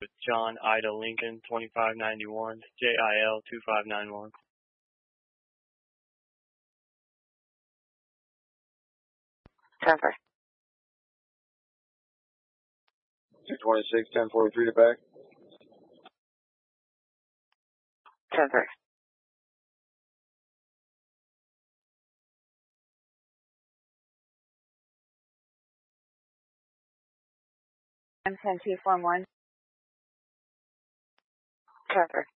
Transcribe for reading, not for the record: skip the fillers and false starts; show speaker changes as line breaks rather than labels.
John Ida Lincoln 2591, JIL 2591.
Transfer.
226, 1043 to back.
Transfer. M10241. Transfer.